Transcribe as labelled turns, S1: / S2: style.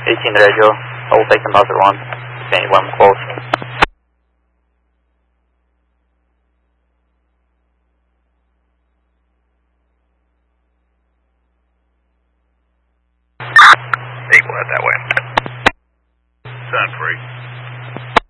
S1: 18 radio. I will take another one. Can you let them close?
S2: Eagle head that way. Sound free.